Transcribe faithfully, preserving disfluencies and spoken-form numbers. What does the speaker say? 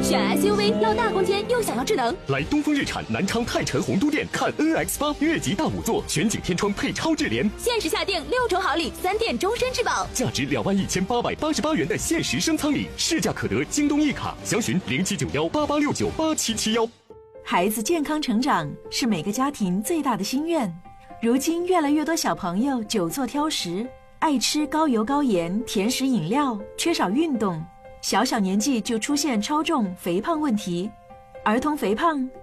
选 S U V 要大空间又想要智能， 来东风日产南昌泰辰洪都店看 N X 八越级大五座全景天窗配超智联， 限时下定六重好礼，三电终身质保， 价值两万一千八百八十八元的限时升舱礼，市价可得京东一卡，详询零七九幺八八六九八七七幺。 孩子健康成长是每个家庭最大的心愿，如今越来越多小朋友久坐挑食，爱吃高油高盐甜食饮料，缺少运动，小小年纪就出现超重肥胖问题。儿童肥胖